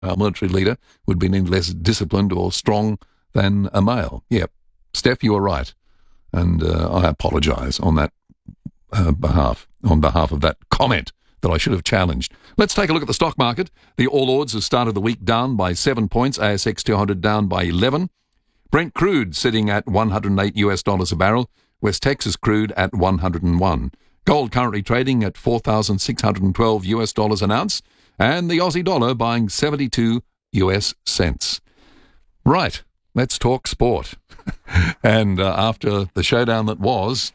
Our military leader would be any less disciplined or strong than a male. Yeah, Steph, you are right. And I apologise on that behalf of that comment that I should have challenged. Let's take a look at the stock market. The All Ords have started the week down by 7 points. ASX 200 down by 11. Brent crude sitting at $108 a barrel. West Texas crude at 101. Gold currently trading at $4,612 an ounce. And the Aussie dollar buying 72 US cents. Right, let's talk sport. And after the showdown that was,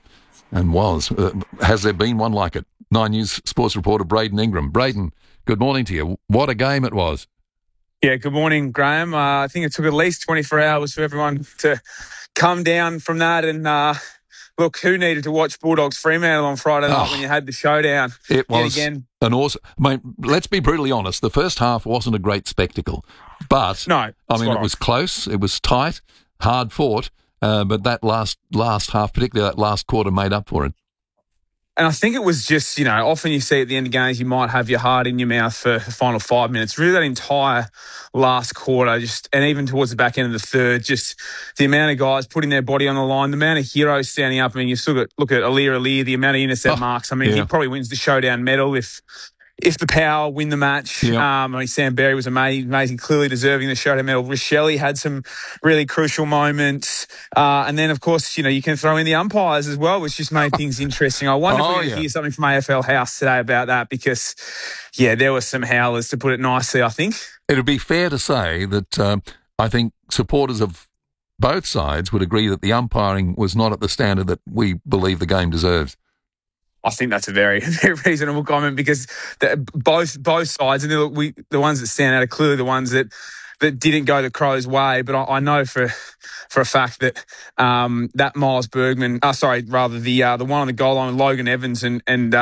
has there been one like it? Nine News sports reporter Braden Ingram. Braden, good morning to you. What a game it was. Yeah, good morning, Graham. I think it took at least 24 hours for everyone to come down from that. And look, who needed to watch Bulldogs Fremantle on Friday night when you had the showdown? It was an awesome. Let's be brutally honest. The first half wasn't a great spectacle, but no, it was close. It was tight, hard fought. But that last half, particularly that last quarter, made up for it. And I think it was just, often you see at the end of games, you might have your heart in your mouth for the final 5 minutes. Really, that entire last quarter, and even towards the back end of the third, just the amount of guys putting their body on the line, the amount of heroes standing up. I mean, you still look at Aliir, the amount of intercept marks. I mean, he probably wins the showdown medal if the Power win the match. Yep. Sam Berry was amazing, clearly deserving the showdown medal. Rochelle had some really crucial moments. And then, of course, you can throw in the umpires as well, which just made things interesting. I wonder if we're going to hear something from AFL House today about that because, there were some howlers, to put it nicely, I think. It would be fair to say that I think supporters of both sides would agree that the umpiring was not at the standard that we believe the game deserves. I think that's a very, very reasonable comment because both sides, and the ones that stand out are clearly the ones that didn't go the Crows' way. But I know for a fact that that Miles Bergman, the one on the goal line with Logan Evans, and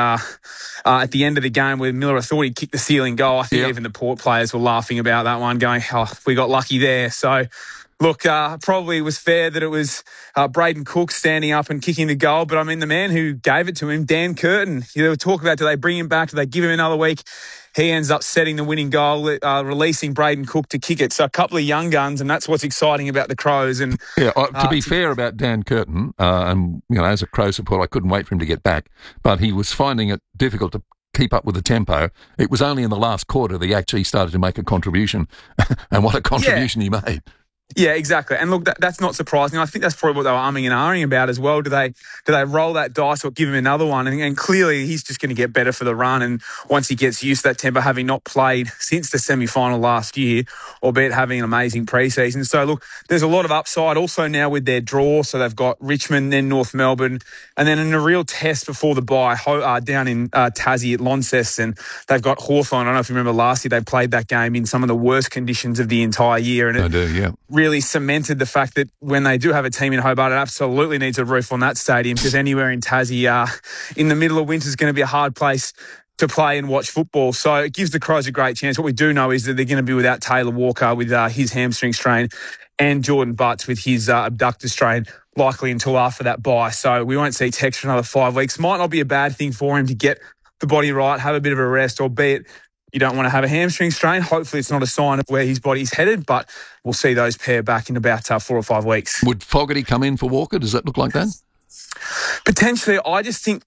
at the end of the game where Miller thought he'd kick the ceiling goal, I think even the Port players were laughing about that one, going, "Oh, we got lucky there." So. Look, probably it was fair that it was Braden Cook standing up and kicking the goal. But, the man who gave it to him, Dan Curtin, there were talk about do they bring him back, do they give him another week? He ends up setting the winning goal, releasing Braden Cook to kick it. So a couple of young guns, and that's what's exciting about the Crows. And to be fair about Dan Curtin, and as a Crow supporter, I couldn't wait for him to get back. But he was finding it difficult to keep up with the tempo. It was only in the last quarter that he actually started to make a contribution. And what a contribution he made. Yeah, exactly. And look, that's not surprising. I think that's probably what they were umming and ahhing about as well. Do they roll that dice or give him another one? And clearly he's just going to get better for the run. And once he gets used to that tempo, having not played since the semi-final last year, albeit having an amazing preseason. So look, there's a lot of upside also now with their draw. So they've got Richmond, then North Melbourne, and then in a real test before the bye down in Tassie at Launceston, they've got Hawthorn. I don't know if you remember last year, they played that game in some of the worst conditions of the entire year. And I do, yeah. Really cemented the fact that when they do have a team in Hobart, it absolutely needs a roof on that stadium because anywhere in Tassie in the middle of winter is going to be a hard place to play and watch football. So it gives the Crows a great chance. What we do know is that they're going to be without Taylor Walker with his hamstring strain and Jordan Butts with his abductor strain likely until after that bye. So we won't see Tex for another 5 weeks. Might not be a bad thing for him to get the body right, have a bit of a rest, albeit you don't want to have a hamstring strain. Hopefully it's not a sign of where his body's headed, but we'll see those pair back in about 4 or 5 weeks. Would Fogarty come in for Walker? Does that look like that? Potentially. I think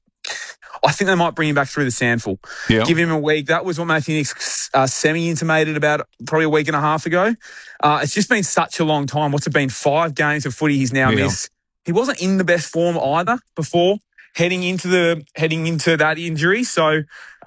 they might bring him back through the Sandful. Yeah. Give him a week. That was what Matthew Nicks semi-intimated about probably a week and a half ago. It's just been such a long time. What's it been? 5 games of footy he's now missed. He wasn't in the best form either before heading into that injury. So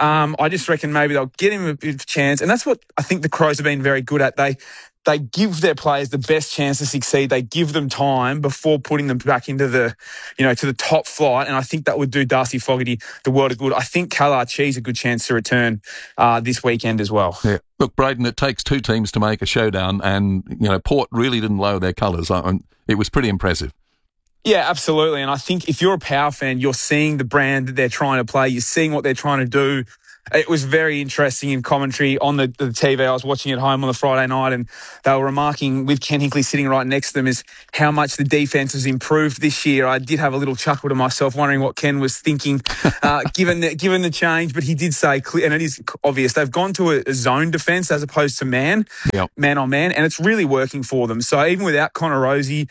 I just reckon maybe they'll get him a bit of a chance. And that's what I think the Crows have been very good at. They give their players the best chance to succeed. They give them time before putting them back into the, to the top flight. And I think that would do Darcy Fogarty the world of good. I think Cal Archie's a good chance to return this weekend as well. Yeah. Look, Braden, it takes two teams to make a showdown, and Port really didn't lower their colours. It was pretty impressive. Yeah, absolutely. And I think if you're a Power fan, you're seeing the brand that they're trying to play. You're seeing what they're trying to do it was very interesting in commentary on the TV. I was watching at home on the Friday night, and they were remarking, with Ken Hinkley sitting right next to them, is how much the defence has improved this year. I did have a little chuckle to myself, wondering what Ken was thinking, given the change. But he did say, and it is obvious, they've gone to a zone defence as opposed to man on man, and it's really working for them. So even without Connor Rozee,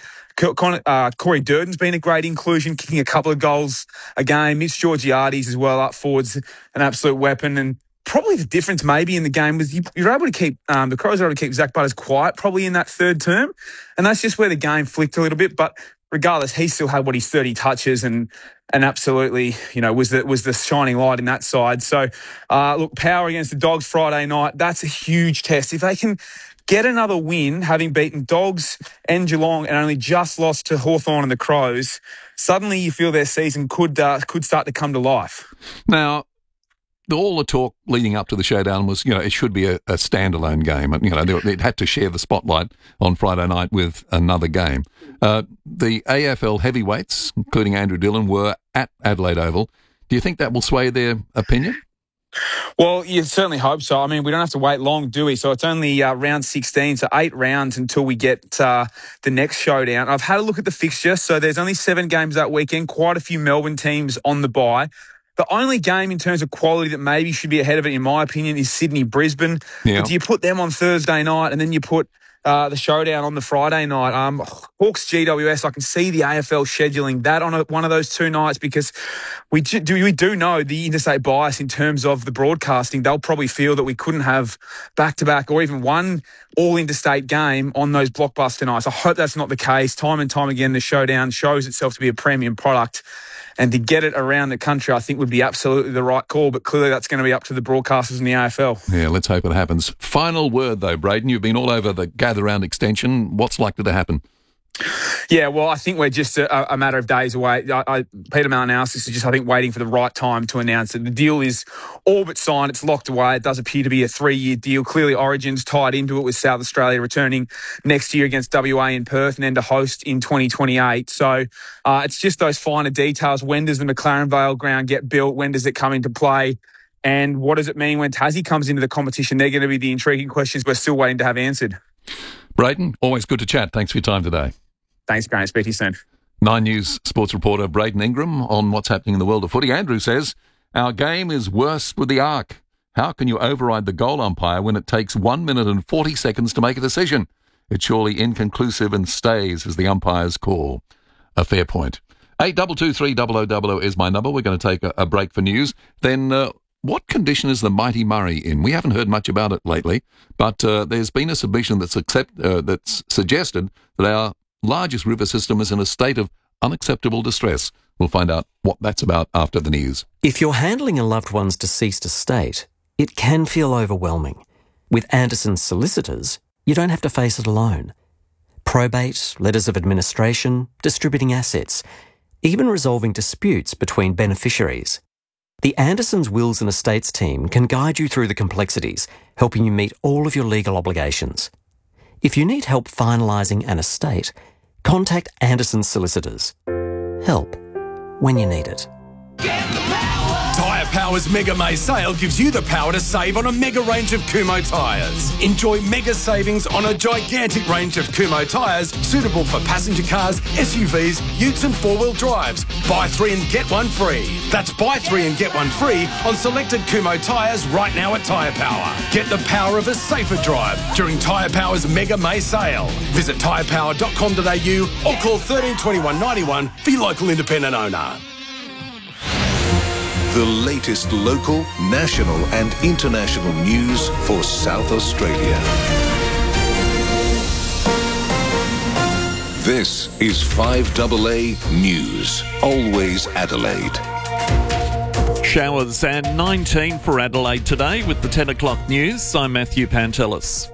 Corey Durden's been a great inclusion, kicking a couple of goals a game. Mitch Georgiades as well up forwards, an absolute weapon. And probably the difference maybe in the game was you're able to keep the Crows were able to keep Zach Butters quiet probably in that third term, and that's just where the game flicked a little bit. But regardless, he still had his 30 touches and absolutely, was the shining light in that side. So look, Power against the Dogs Friday night, that's a huge test. If they can get another win, having beaten Dogs and Geelong and only just lost to Hawthorn and the Crows, suddenly you feel their season could start to come to life. Now, all the talk leading up to the showdown was, it should be a standalone game. It had to share the spotlight on Friday night with another game. The AFL heavyweights, including Andrew Dillon, were at Adelaide Oval. Do you think that will sway their opinion? Well, you certainly hope so. I mean, we don't have to wait long, do we? So it's only round 16, so 8 rounds until we get the next showdown. I've had a look at the fixture, so there's only 7 games that weekend, quite a few Melbourne teams on the bye. The only game in terms of quality that maybe should be ahead of it, in my opinion, is Sydney-Brisbane. Yeah. But do you put them on Thursday night and then you put the showdown on the Friday night? Hawks GWS, I can see the AFL scheduling that on one of those 2 nights, because we do know the interstate bias in terms of the broadcasting. They'll probably feel that we couldn't have back-to-back or even one all-interstate game on those blockbuster nights. I hope that's not the case. Time and time again, the showdown shows itself to be a premium product. And to get it around the country, I think, would be absolutely the right call. But clearly that's going to be up to the broadcasters in the AFL. Yeah, let's hope it happens. Final word, though, Braden. You've been all over the Gather Round extension. What's likely to happen? Yeah, well, I think we're just a matter of days away. Peter Malinowskis is just, I think, waiting for the right time to announce it. The deal is all but signed. It's locked away. It does appear to be a 3-year deal. Clearly, Origin's tied into it with South Australia returning next year against WA in Perth and then to host in 2028. So it's just those finer details. When does the McLaren Vale ground get built? When does it come into play? And what does it mean when Tassie comes into the competition? They're going to be the intriguing questions we're still waiting to have answered. Braden, always good to chat. Thanks for your time today. Thanks, Grant. Speak to you soon. 9 News sports reporter Braden Ingram on what's happening in the world of footy. Andrew says, our game is worse with the arc. How can you override the goal umpire when it takes 1 minute and 40 seconds to make a decision? It's surely inconclusive and stays as the umpire's call. A fair point. 8223 is my number. We're going to take a break for news. Then what condition is the Mighty Murray in? We haven't heard much about it lately, but there's been a submission that's suggested that our largest river system is in a state of unacceptable distress. We'll find out what that's about after the news. If you're handling a loved one's deceased estate, it can feel overwhelming. With Anderson's solicitors, you don't have to face it alone. Probate, letters of administration, distributing assets, even resolving disputes between beneficiaries. The Anderson's Wills and Estates team can guide you through the complexities, helping you meet all of your legal obligations. If you need help finalising an estate, contact Anderson's solicitors. Help when you need it. Tyre Power's Mega May sale gives you the power to save on a mega range of Kumho tyres. Enjoy mega savings on a gigantic range of Kumho tyres suitable for passenger cars, SUVs, utes and 4-wheel drives. Buy 3 and get 1 free. That's buy 3 and get 1 free on selected Kumho tyres right now at Tyre Power. Get the power of a safer drive during Tyre Power's Mega May sale. Visit tyrepower.com.au or call 13 21 91 for your local independent owner. The latest local, national and international news for South Australia. This is 5AA News, always Adelaide. Showers and 19 for Adelaide today with the 10 o'clock news. I'm Matthew Pantelis.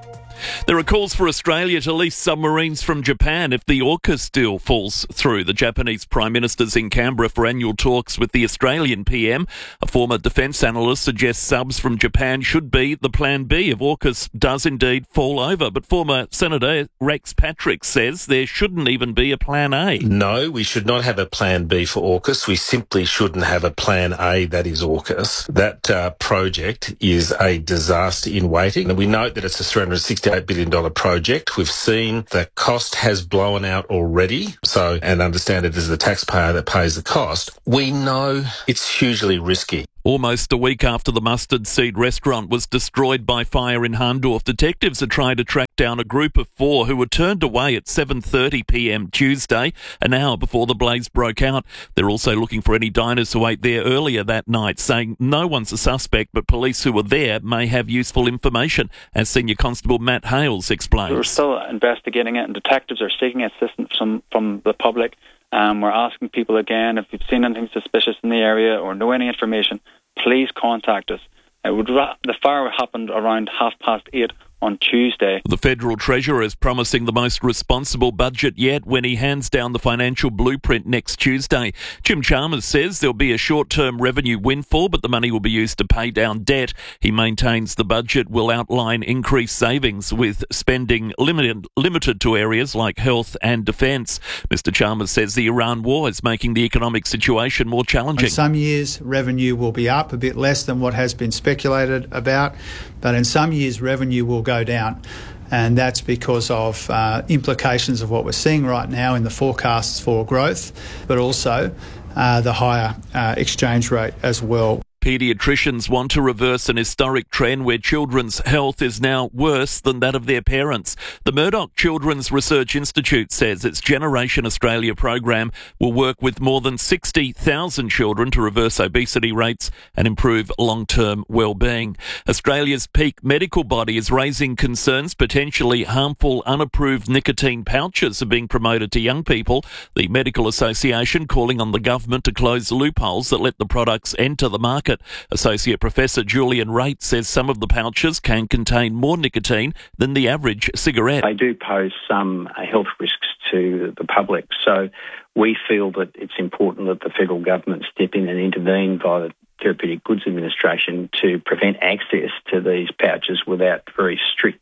There are calls for Australia to lease submarines from Japan if the AUKUS deal falls through. The Japanese Prime Minister's in Canberra for annual talks with the Australian PM. A former defence analyst suggests subs from Japan should be the plan B if AUKUS does indeed fall over. But former Senator Rex Patrick says there shouldn't even be a plan A. No, we should not have a plan B for AUKUS. We simply shouldn't have a plan A that is AUKUS. That project is a disaster in waiting. And we note that it's a $368 billion project. We've seen the cost has blown out already. So, and understand it is the taxpayer that pays the cost. We know it's hugely risky. Almost a week after the Mustard Seed restaurant was destroyed by fire in Hahndorf, detectives are trying to track down a group of 4 who were turned away at 7:30pm Tuesday, an hour before the blaze broke out. They're also looking for any diners who ate there earlier that night, saying no one's a suspect, but police who were there may have useful information, as Senior Constable Matt Hales explains. We're still investigating it, and detectives are seeking assistance from the public. We're asking people again, if you've seen anything suspicious in the area or know any information, please contact us. The fire happened around 8:30 on Tuesday. The Federal Treasurer is promising the most responsible budget yet when he hands down the financial blueprint next Tuesday. Jim Chalmers says there'll be a short-term revenue windfall, but the money will be used to pay down debt. He maintains the budget will outline increased savings, with spending limited to areas like health and defence. Mr Chalmers says the Iran war is making the economic situation more challenging. In some years, revenue will be up a bit less than what has been speculated about, but in some years, revenue will go down. And that's because of implications of what we're seeing right now in the forecasts for growth, but also the higher exchange rate as well. Paediatricians want to reverse an historic trend where children's health is now worse than that of their parents. The Murdoch Children's Research Institute says its Generation Australia program will work with more than 60,000 children to reverse obesity rates and improve long-term well-being. Australia's peak medical body is raising concerns potentially harmful unapproved nicotine pouches are being promoted to young people. The Medical Association calling on the government to close loopholes that let the products enter the market. Associate Professor Julian Raitt says some of the pouches can contain more nicotine than the average cigarette. They do pose some health risks to the public, so we feel that it's important that the federal government step in and intervene via the Therapeutic Goods Administration to prevent access to these pouches without very strict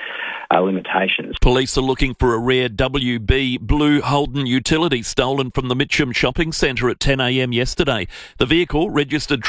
limitations. Police are looking for a rare WB blue Holden utility stolen from the Mitcham Shopping Centre at 10 a.m. yesterday. The vehicle, registered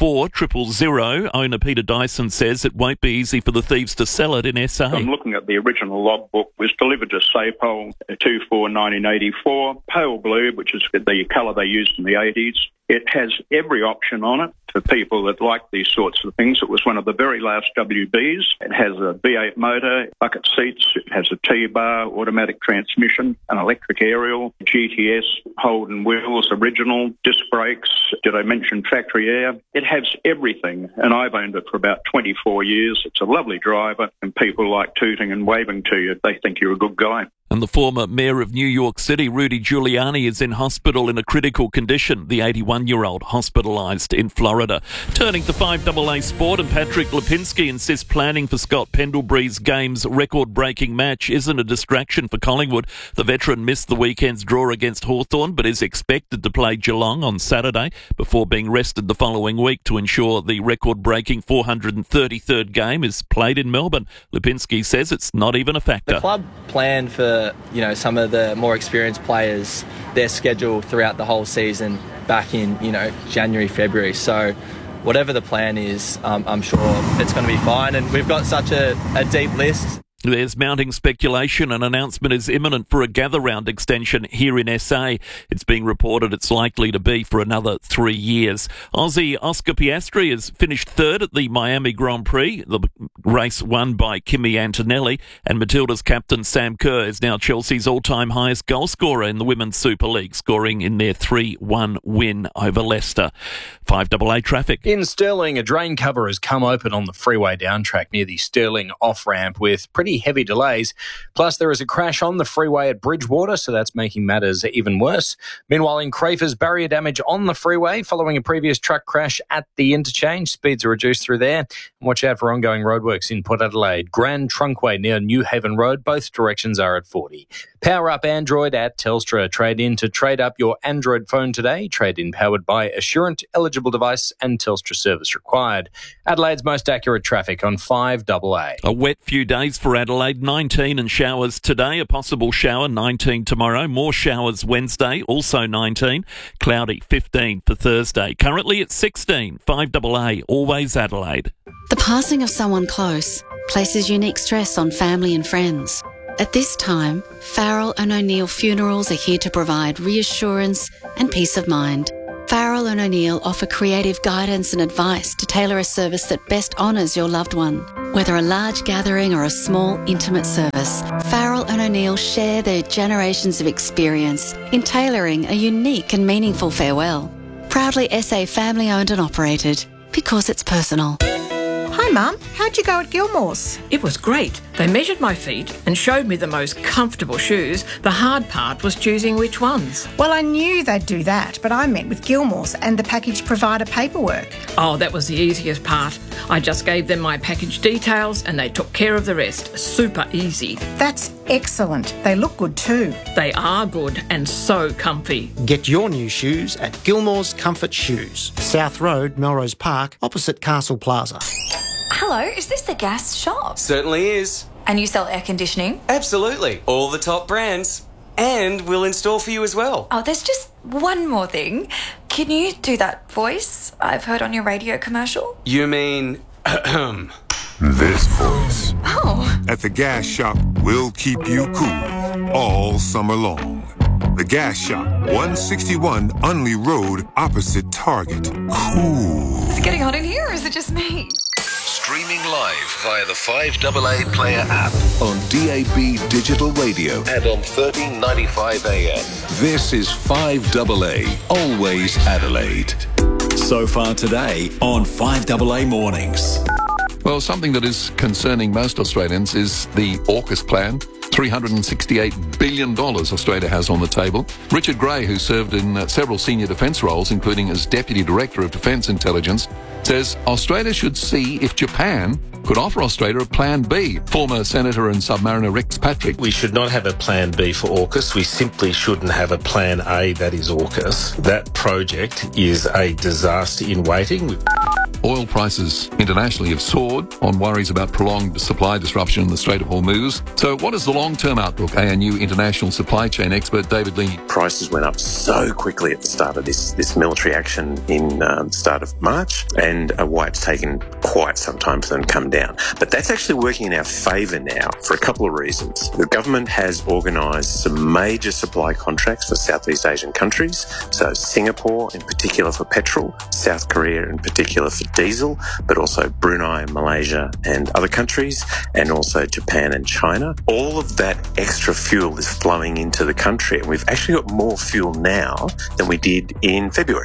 444 owner Peter Dyson says it won't be easy for the thieves to sell it in SA. I'm looking at the original logbook. Was delivered to Sapole 2/4/1984. Pale blue, which is the colour they used in the 80s. It has every option on it for people that like these sorts of things. It was one of the very last WBs. It has a V8 motor, bucket seats, it has a T-bar, automatic transmission, an electric aerial, GTS, Holden wheels, original, disc brakes. Did I mention factory air? It has everything, and I've owned it for about 24 years. It's a lovely driver, and people like tooting and waving to you. They think you're a good guy. And the former mayor of New York City, Rudy Giuliani, is in hospital in a critical condition. The 81-year-old hospitalised in Florida. Turning to 5AA Sport, and Patrick Lipinski insists planning for Scott Pendlebury's game's record-breaking match isn't a distraction for Collingwood. The veteran missed the weekend's draw against Hawthorn, but is expected to play Geelong on Saturday before being rested the following week to ensure the record-breaking 433rd game is played in Melbourne. Lipinski says it's not even a factor. The club planned for some of the more experienced players, their schedule throughout the whole season back in, January, February. So whatever the plan is, I'm sure it's going to be fine. And we've got such a deep list. There's mounting speculation an announcement is imminent for a gather round extension here in SA. It's being reported it's likely to be for another 3 years. Aussie Oscar Piastri has finished third at the Miami Grand Prix, the race won by Kimi Antonelli, and Matilda's captain Sam Kerr is now Chelsea's all-time highest goal scorer in the Women's Super League, scoring in their 3-1 win over Leicester. 5AA traffic. In Stirling, a drain cover has come open on the freeway down track near the Stirling off-ramp with pretty pretty heavy delays. Plus, there is a crash on the freeway at Bridgewater, so that's making matters even worse. Meanwhile, in Crafers, barrier damage on the freeway following a previous truck crash at the interchange. Speeds are reduced through there. And watch out for ongoing roadworks in Port Adelaide. Grand Trunkway near New Haven Road. Both directions are at 40. Power up Android at Telstra. Trade in to trade up your Android phone today. Trade in powered by Assurant. Eligible device and Telstra service required. Adelaide's most accurate traffic on 5AA. A wet few days for Adelaide. 19 and showers today. A possible shower. 19 tomorrow. More showers Wednesday. Also 19. Cloudy. 15 for Thursday. Currently at 16. 5AA. Always Adelaide. The passing of someone close places unique stress on family and friends. At this time, Farrell and O'Neill Funerals are here to provide reassurance and peace of mind. Farrell and O'Neill offer creative guidance and advice to tailor a service that best honours your loved one. Whether a large gathering or a small, intimate service, Farrell and O'Neill share their generations of experience in tailoring a unique and meaningful farewell. Proudly SA family owned and operated, because it's personal. Hi Mum, how'd you go at Gilmore's? It was great. They measured my feet and showed me the most comfortable shoes. The hard part was choosing which ones. Well, I knew they'd do that, but I met with Gilmore's and the package provider paperwork. Oh, that was the easiest part. I just gave them my package details and they took care of the rest. Super easy. That's excellent. They look good too. They are good and so comfy. Get your new shoes at Gilmore's Comfort Shoes, South Road, Melrose Park, opposite Castle Plaza. Hello, is this the gas shop? Certainly is. And you sell air conditioning? Absolutely. All the top brands. And we'll install for you as well. Oh, there's just one more thing. Can you do that voice I've heard on your radio commercial? You mean... This voice. Oh. At the gas shop, we'll keep you cool all summer long. The Gas Shop, 161 Unley Road, opposite Target. Cool. Is it getting hot in here or is it just me? Streaming live via the 5AA Player app on DAB Digital Radio and on 1395 AM. This is 5AA, always Adelaide. So far today on 5AA Mornings. Well, something that is concerning most Australians is the AUKUS plan. $368 billion Australia has on the table. Richard Gray, who served in several senior defence roles, including as Deputy Director of Defence Intelligence, says Australia should see if Japan could offer Australia a Plan B. Former Senator and Submariner Rex Patrick. We should not have a Plan B for AUKUS. We simply shouldn't have a Plan A that is AUKUS. That project is a disaster in waiting. Oil prices internationally have soared on worries about prolonged supply disruption in the Strait of Hormuz. So what is the long-term outlook? ANU international supply chain expert David Lee. Prices went up so quickly at the start of this military action in the start of March, and why it's taken quite some time for them to come down. But that's actually working in our favour now for a couple of reasons. The government has organised some major supply contracts for Southeast Asian countries, so Singapore in particular for petrol, South Korea in particular for diesel, but also Brunei, Malaysia and other countries, and also Japan and China. All of that extra fuel is flowing into the country, and we've actually got more fuel now than we did in February.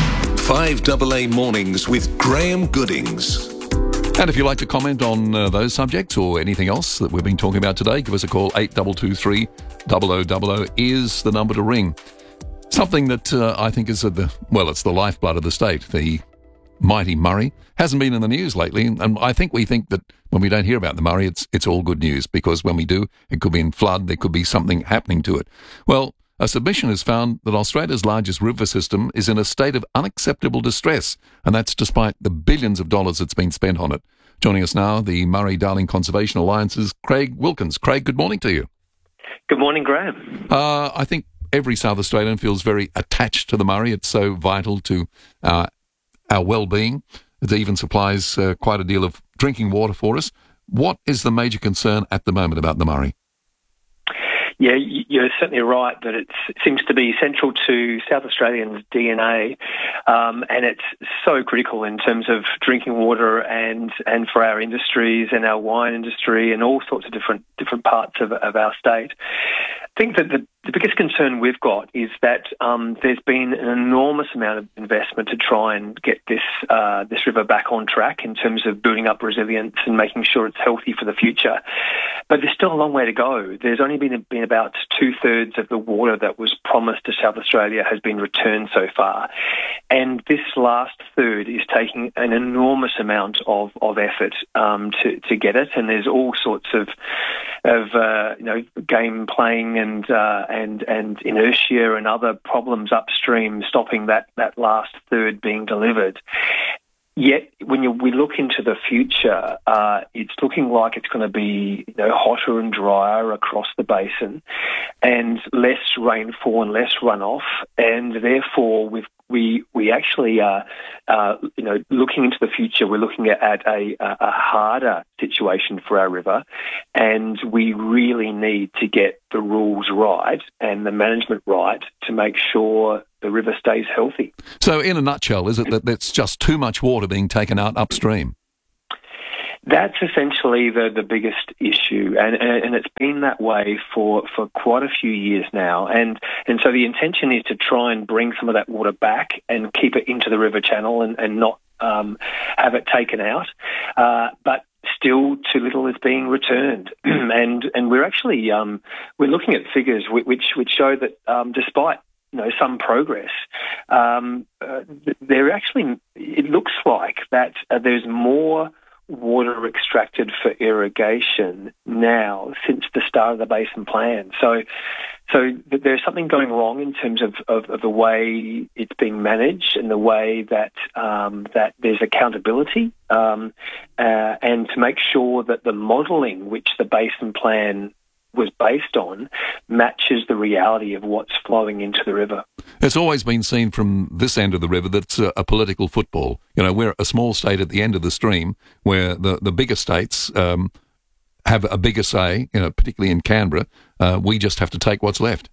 5AA Mornings with Graham Goodings. And if you'd like to comment on those subjects or anything else that we've been talking about today, give us a call. 8223 0000 is the number to ring. Something that I think is it's the lifeblood of the state. The mighty Murray hasn't been in the news lately, and we think that when we don't hear about the Murray, it's all good news, because when we do, it could be in flood, there could be something happening to it. Well, a submission has found that Australia's largest river system is in a state of unacceptable distress, and that's despite the billions of dollars that's been spent on it. Joining us now, the Murray-Darling Conservation Alliance's Craig Wilkins. Craig, good morning to you. Good morning, Graham. I think every South Australian feels very attached to the Murray. It's so vital to our well-being. It even supplies quite a deal of drinking water for us. What is the major concern at the moment about the Murray? Yeah, you're certainly right that it seems to be central to South Australians' DNA, and it's so critical in terms of drinking water and for our industries and our wine industry and all sorts of different parts of our state. think that the biggest concern we've got is that there's been an enormous amount of investment to try and get this river back on track in terms of building up resilience and making sure it's healthy for the future. But there's still a long way to go. There's only been about 2/3 of the water that was promised to South Australia has been returned so far. And this last third is taking an enormous amount of effort to get it. And there's all sorts of game playing and inertia and other problems upstream stopping that last third being delivered. Yet, when we look into the future, it's looking like it's going to be hotter and drier across the basin, and less rainfall and less runoff, and therefore we actually are looking into the future. We're looking at a harder situation for our river, and we really need to get the rules right and the management right to make sure the river stays healthy. So in a nutshell, is it that there's just too much water being taken out upstream? That's essentially the biggest issue, and it's been that way for quite a few years now. And so the intention is to try and bring some of that water back and keep it into the river channel and not have it taken out. But still too little is being returned. and we're actually we're looking at figures which show that despite some progress, it looks like that there's more water extracted for irrigation now since the start of the basin plan. So there's something going wrong in terms of the way it's being managed and the way that there's accountability, and to make sure that the modelling which the basin plan was based on matches the reality of what's flowing into the river. It's always been seen from this end of the river that it's a political football. We're a small state at the end of the stream where the bigger states have a bigger say, particularly in Canberra. We just have to take what's left.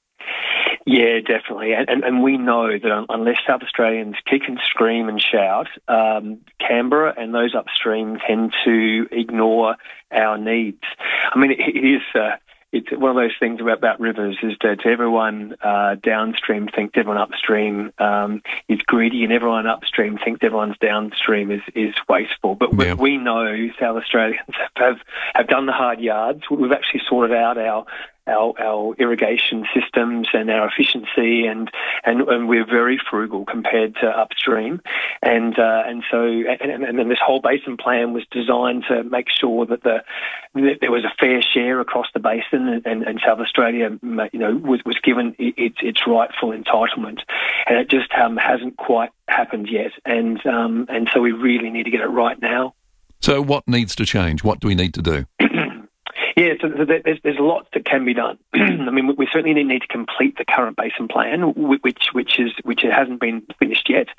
Yeah, definitely. And we know that unless South Australians kick and scream and shout, Canberra and those upstream tend to ignore our needs. I mean, it's one of those things about rivers is that everyone downstream thinks everyone upstream is greedy, and everyone upstream thinks everyone's downstream is wasteful. But we know South Australians have done the hard yards. We've actually sorted out our irrigation systems and our efficiency, and we're very frugal compared to upstream, and then this whole basin plan was designed to make sure that there was a fair share across the basin, and South Australia, was given its rightful entitlement, and it just hasn't quite happened yet, and so we really need to get it right now. So what needs to change? What do we need to do? Yeah, so there's lots that can be done. I mean, we certainly need to complete the current basin plan, which hasn't been finished yet.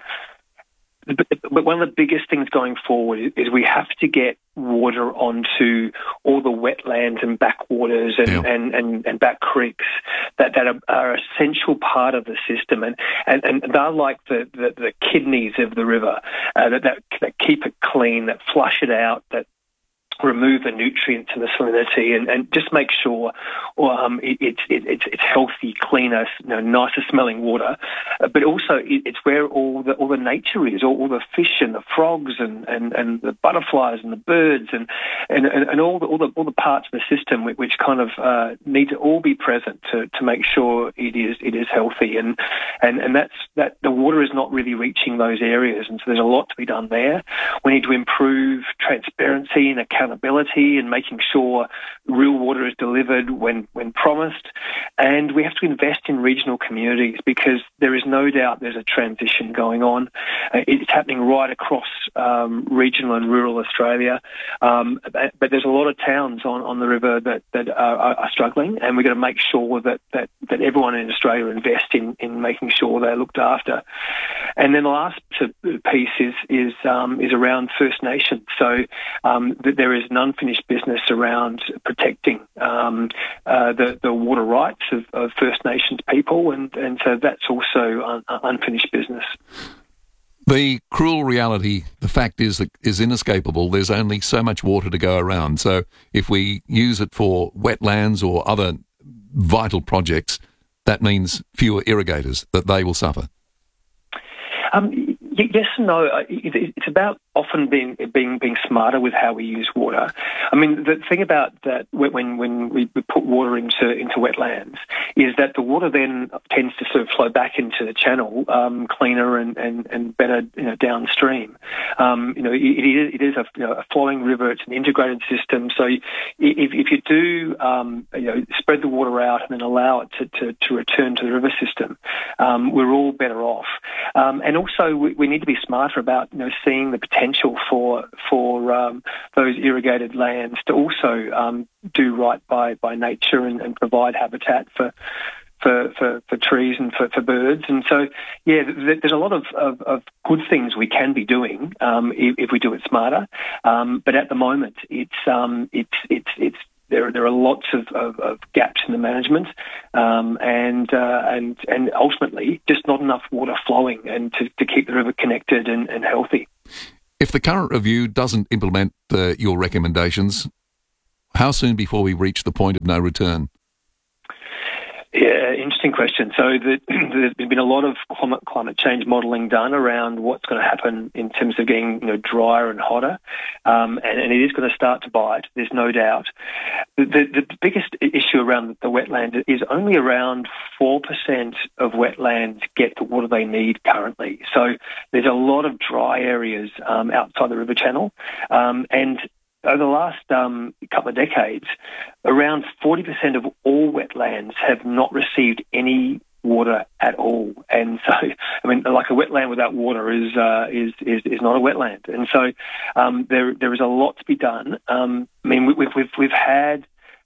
But one of the biggest things going forward is we have to get water onto all the wetlands and backwaters and back creeks that are an essential part of the system, and they're like the kidneys of the river that keep it clean, that flush it out, that remove the nutrients and the salinity, and just make sure it's healthy, cleaner, nicer smelling water. But also it's where all the nature is, all the fish and the frogs and the butterflies and the birds and all the parts of the system which kind of need to all be present to make sure it is healthy, and that's the water is not really reaching those areas, and so there's a lot to be done there. We need to improve transparency and accountability and making sure real water is delivered when promised. And we have to invest in regional communities, because there is no doubt there's a transition going on. It's happening right across regional and rural Australia. But there's a lot of towns on the river that are struggling, and we've got to make sure that everyone in Australia invests in making sure they're looked after. And then the last piece is around First Nations. So there is an unfinished business around protecting the water rights of First Nations people, and so that's also unfinished business. The cruel reality, the fact is inescapable. There's only so much water to go around. So if we use it for wetlands or other vital projects, that means fewer irrigators, that they will suffer? Yes and no. It's about often being smarter with how we use water. I mean, the thing about that when we put water into wetlands is that the water then tends to sort of flow back into the channel cleaner and better, downstream. It is a flowing river. It's an integrated system. So if you do spread the water out and then allow it to return to the river system, we're all better off. And also we need to be smarter about seeing the potential for those irrigated lands to also do right by nature and provide habitat for trees and for birds. And so, there's a lot of good things we can be doing if we do it smarter. But at the moment, there are lots of gaps in the management, and ultimately just not enough water flowing and to keep the river connected and healthy. If the current review doesn't implement your recommendations, how soon before we reach the point of no return? Yeah, interesting question. So there's been a lot of climate change modelling done around what's going to happen in terms of getting drier and hotter, and it is going to start to bite. There's no doubt. The biggest issue around the wetland is only around 4% of wetlands get the water they need currently. So there's a lot of dry areas outside the river channel, and over the last couple of decades, around 40% of all wetlands have not received any water at all. And so, like a wetland without water is not a wetland. And so, there is a lot to be done. We've had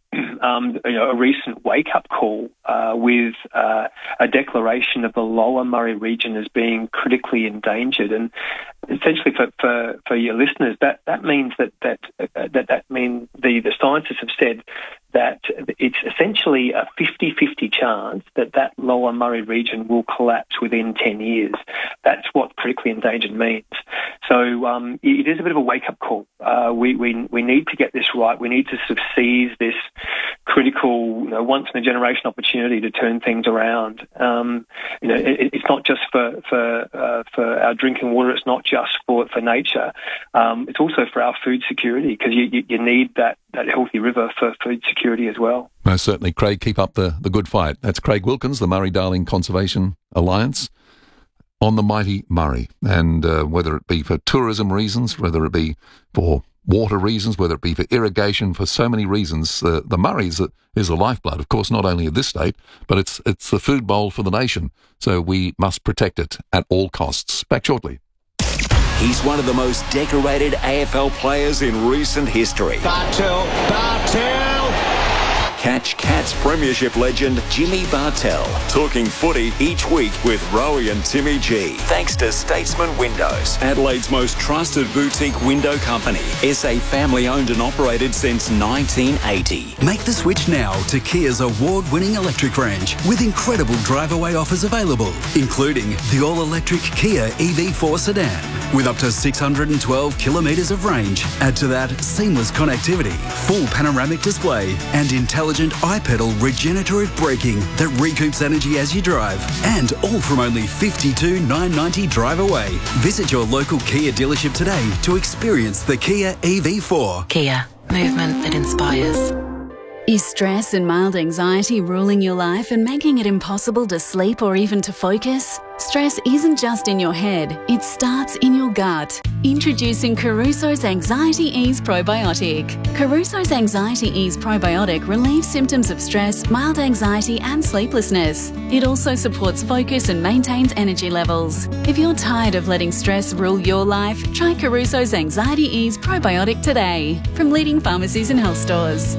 a recent wake-up call with a declaration of the Lower Murray region as being critically endangered, and essentially for your listeners, that means that means the scientists have said that it's essentially a 50-50 chance that Lower Murray region will collapse within 10 years. That's what critically endangered means. So it is a bit of a wake-up call. We need to get this right. We need to sort of seize this critical, once-in-a-generation opportunity to turn things around. It's not just for our drinking water. It's not just for nature. It's also for our food security, because you need that healthy river for food security as well. Most certainly, Craig. Keep up the good fight. That's Craig Wilkins, the Murray-Darling Conservation Alliance, on the mighty Murray. And whether it be for tourism reasons, whether it be for water reasons, whether it be for irrigation, for so many reasons, the Murray is the lifeblood, of course, not only of this state, but it's the food bowl for the nation. So we must protect it at all costs. Back shortly. He's one of the most decorated AFL players in recent history. Bartel. Catch Cats Premiership legend Jimmy Bartel talking footy each week with Rowie and Timmy G. Thanks to Statesman Windows, Adelaide's most trusted boutique window company. SA family owned and operated since 1980. Make the switch now to Kia's award-winning electric range with incredible drive-away offers available, including the all-electric Kia EV4 sedan with up to 612 kilometres of range. Add to that seamless connectivity, full panoramic display and intelligent iPedal regenerative braking that recoups energy as you drive, and all from only $52,990 drive away. Visit your local Kia dealership today to experience the Kia EV4. Kia, movement that inspires. Is stress and mild anxiety ruling your life and making it impossible to sleep or even to focus? Stress isn't just in your head, it starts in your gut. Introducing Caruso's Anxiety Ease Probiotic. Caruso's Anxiety Ease Probiotic relieves symptoms of stress, mild anxiety and sleeplessness. It also supports focus and maintains energy levels. If you're tired of letting stress rule your life, try Caruso's Anxiety Ease Probiotic today from leading pharmacies and health stores.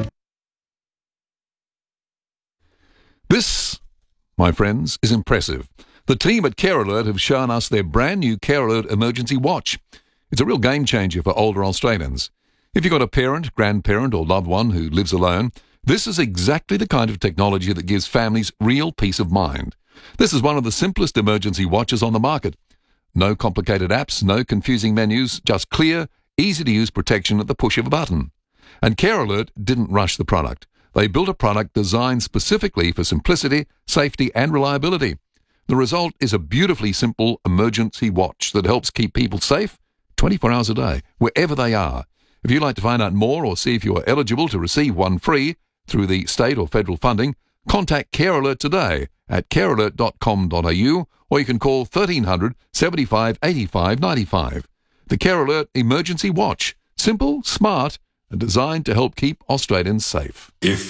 This, my friends, is impressive. The team at Care Alert have shown us their brand new Care Alert Emergency Watch. It's a real game changer for older Australians. If you've got a parent, grandparent or loved one who lives alone, this is exactly the kind of technology that gives families real peace of mind. This is one of the simplest emergency watches on the market. No complicated apps, no confusing menus, just clear, easy-to-use protection at the push of a button. And Care Alert didn't rush the product. they built a product designed specifically for simplicity, safety and reliability. The result is a beautifully simple emergency watch that helps keep people safe 24 hours a day, wherever they are. If you'd like to find out more or see if you are eligible to receive one free through the state or federal funding, contact Care Alert today at carealert.com.au, or you can call 1300 75 85 95. The Care Alert Emergency Watch. Simple, smart, and designed to help keep Australians safe. If